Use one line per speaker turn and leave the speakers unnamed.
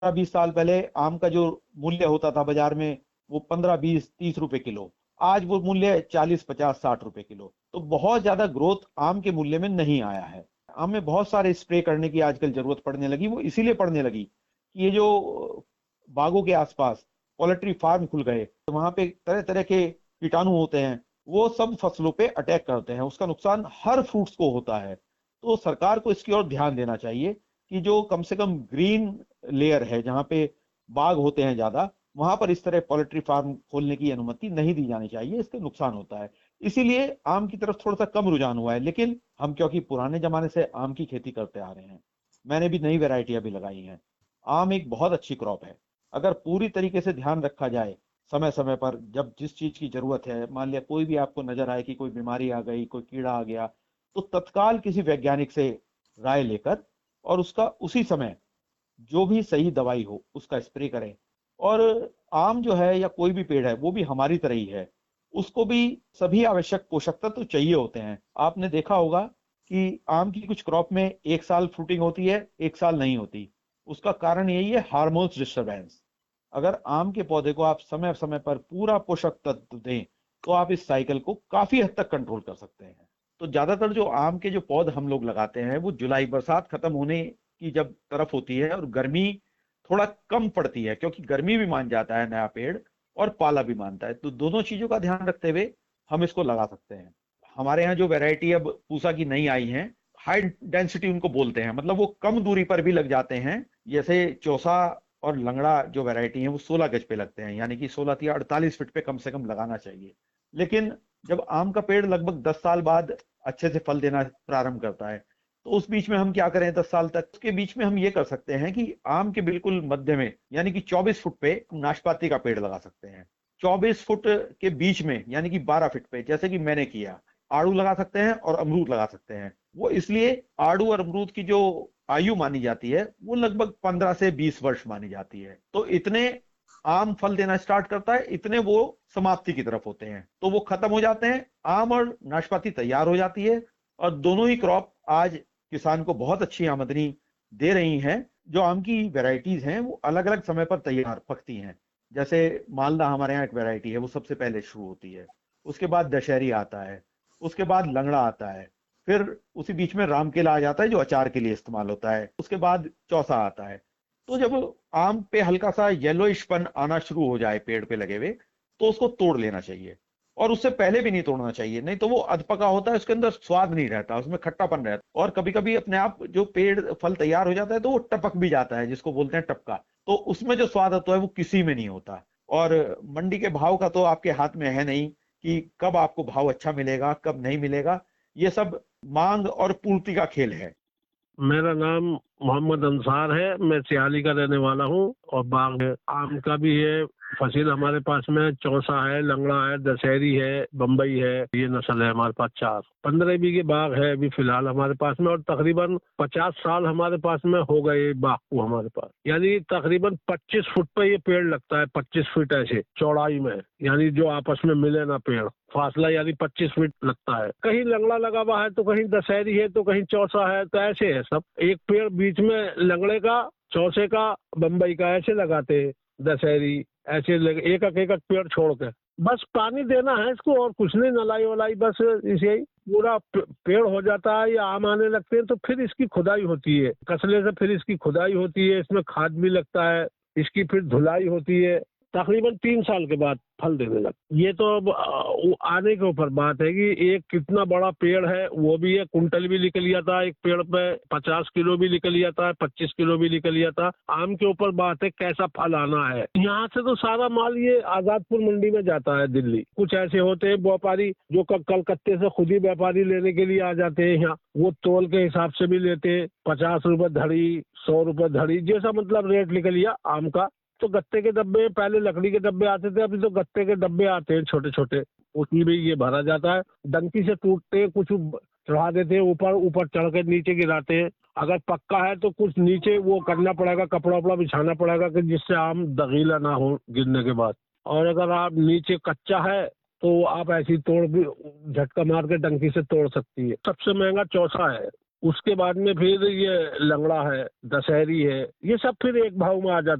20 साल पहले आम का जो मूल्य होता था बाजार में वो 15, 20, 30 रुपए किलो, आज वो मूल्य 40, 50, 60 रुपए किलो। तो बहुत ज्यादा ग्रोथ आम के मूल्य में नहीं आया है। आम में बहुत सारे स्प्रे करने की आजकल जरूरत पड़ने लगी, वो इसीलिए पड़ने लगी कि ये जो बागों के आसपास पोल्ट्री फार्म खुल गए, तो वहां पे तरह तरह के कीटाणु होते हैं, वो सब फसलों पे अटैक करते हैं, उसका नुकसान हर फ्रूट्स को होता है। तो सरकार को इसकी ओर ध्यान देना चाहिए कि जो कम से कम ग्रीन लेयर है, जहां पे बाग होते हैं ज्यादा, वहां पर इस तरह पोल्ट्री फार्म खोलने की अनुमति नहीं दी जानी चाहिए, इससे नुकसान होता है। इसीलिए आम की तरफ थोड़ा सा कम रुझान हुआ है, लेकिन हम क्योंकि पुराने जमाने से आम की खेती करते आ रहे हैं, मैंने भी नई वैरायटियां भी लगाई हैं। आम एक बहुत अच्छी क्रॉप है, अगर पूरी तरीके से ध्यान रखा जाए, समय समय पर जब जिस चीज की जरूरत है, मान लिया कोई भी आपको नजर आए कि कोई बीमारी आ गई, कोई कीड़ा आ गया, तो तत्काल किसी वैज्ञानिक से राय लेकर और उसका उसी समय जो भी सही दवाई हो उसका स्प्रे करें। और आम जो है या कोई भी पेड़ है वो भी हमारी तरह ही है, उसको भी सभी आवश्यक पोषक तत्व तो चाहिए होते हैं। आपने देखा होगा कि आम की कुछ क्रॉप में एक साल फ्रूटिंग होती है, एक साल नहीं होती। उसका कारण यही है हार्मोन्स डिस्टरबेंस। अगर आम के पौधे को आप समय समय पर पूरा पोषक तत्व दें तो आप इस साइकिल को काफी हद तक कंट्रोल कर सकते हैं। तो ज्यादातर जो आम के जो पौधे हम लोग लगाते हैं वो जुलाई, बरसात खत्म होने की जब तरफ होती है और गर्मी थोड़ा कम पड़ती है, क्योंकि गर्मी भी मान जाता है नया पेड़ और पाला भी मानता है, तो दोनों चीजों का ध्यान रखते हुए हम इसको लगा सकते हैं। हमारे यहाँ जो वैरायटी अब पूसा की नई आई है, हाई डेंसिटी उनको बोलते हैं, मतलब वो कम दूरी पर भी लग जाते हैं। जैसे चौसा और लंगड़ा जो वैरायटी है वो 16 गज पे लगते हैं, यानी कि 16 या 48 फीट पे कम से कम लगाना चाहिए। लेकिन जब आम का पेड़ लगभग 10 साल बाद अच्छे से फल देना प्रारंभ करता है, तो उस बीच में हम क्या करें, 10 साल तक उसके बीच में हम ये कर सकते हैं कि आम के बिल्कुल मध्य में यानी कि 24 फुट पे नाशपाती का पेड़ लगा सकते हैं। 24 फुट के बीच में यानी कि 12 फीट पे, जैसे कि मैंने किया, आड़ू लगा सकते हैं और अमरूद लगा सकते हैं। वो इसलिए आड़ू और अमरूद की जो आयु मानी जाती है वो लगभग 15 से 20 वर्ष मानी जाती है। तो इतने आम फल देना स्टार्ट करता है, इतने वो समाप्ति की तरफ होते हैं, तो वो खत्म हो जाते हैं, आम और नाशपाती तैयार हो जाती है। और दोनों ही क्रॉप आज किसान को बहुत अच्छी आमदनी दे रही हैं। जो आम की वैरायटीज हैं वो अलग अलग समय पर तैयार पकती हैं। जैसे मालदा हमारे यहाँ एक वैरायटी है, वो सबसे पहले शुरू होती है, उसके बाद दशहरी आता है, उसके बाद लंगड़ा आता है, फिर उसी बीच में रामकेला आ जाता है जो अचार के लिए इस्तेमाल होता है, उसके बाद चौसा आता है। तो जब आम पे हल्का सा येलोइशपन आना शुरू हो जाए पेड़ पे लगे हुए, तो उसको तोड़ लेना चाहिए। और उससे पहले भी नहीं तोड़ना चाहिए, नहीं तो वो अधपका होता है, उसके अंदर स्वाद नहीं रहता, उसमें खट्टापन रहता है। और कभी कभी अपने आप जो पेड़ फल तैयार हो जाता है तो वो टपक भी जाता है, जिसको बोलते हैं टपका, तो उसमें जो स्वाद होता है वो किसी में नहीं होता। और मंडी के भाव का तो आपके हाथ में है नहीं कि कब आपको भाव अच्छा मिलेगा कब नहीं मिलेगा, ये सब मांग और पूर्ति का खेल है।
मेरा नाम मोहम्मद अंसार है। मैं सियाली का रहने वाला हूँ और बाग है, आम का भी है। फसील हमारे पास में चौसा है, लंगड़ा है, दशहरी है, बम्बई है। ये नस्ल है हमारे पास 4 15 बीघे बाग है अभी फिलहाल हमारे पास में। और तकरीबन 50 साल हमारे पास में हो गए बाग को हमारे पास। यानी तकरीबन 25 फुट पे ये पेड़ लगता है, 25 फीट ऐसे चौड़ाई में, यानी जो आपस में मिले ना पेड़, फासला यानी 25 फीट लगता है। कहीं लंगड़ा लगा हुआ है तो कहीं दशहरी है तो कहीं चौसा है, तो ऐसे है सब। एक पेड़ बीच में लंगड़े का, चौसे का, बम्बई का ऐसे लगाते हैं, दशहरी ऐसे एक एक पेड़ छोड़ के। बस पानी देना है इसको और कुछ नहीं, नलाई वलाई बस इसे ही। पूरा पेड़ हो जाता है या आम आने लगते हैं तो फिर इसकी खुदाई होती है, कसले से फिर इसकी खुदाई होती है, इसमें खाद भी लगता है, इसकी फिर धुलाई होती है। तकरीबन 3 साल के बाद फल देने लग। ये तो अब आने के ऊपर बात है कि एक कितना बड़ा पेड़ है, वो भी है, कुंटल भी निकल जाता है एक पेड़ पे, 50 किलो भी निकल जाता है, 25 किलो भी निकल जाता है। आम के ऊपर बात है कैसा फल आना है। यहाँ से तो सारा माल ये आजादपुर मंडी में जाता है दिल्ली। कुछ ऐसे होते हैं व्यापारी जो कलकत्ते से खुद ही व्यापारी लेने के लिए आ जाते हैं यहाँ, वो तोल के हिसाब से भी लेते हैं, 50 रुपए धड़ी, 100 रुपए धड़ी, जैसा मतलब रेट निकल गया आम का। तो गत्ते के डब्बे, पहले लकड़ी के डब्बे आते थे, अभी तो गत्ते के डब्बे आते हैं छोटे छोटे, उसमें भी ये भरा जाता है। डंकी से टूटते हैं, कुछ चढ़ा देते हैं ऊपर, ऊपर चढ़ के नीचे गिराते हैं। अगर पक्का है तो कुछ नीचे वो करना पड़ेगा, कपड़ा वपड़ा बिछाना पड़ेगा कि जिससे आम दगीला ना हो गिरने के बाद। और अगर आप नीचे कच्चा है तो आप ऐसी तोड़ भी झटका मार के डंकी से तोड़ सकती है। सबसे महंगा चौसा है। उसके बाद में फिर ये लंगड़ा है, दशहरी है, ये सब फिर एक भाव में आ जाते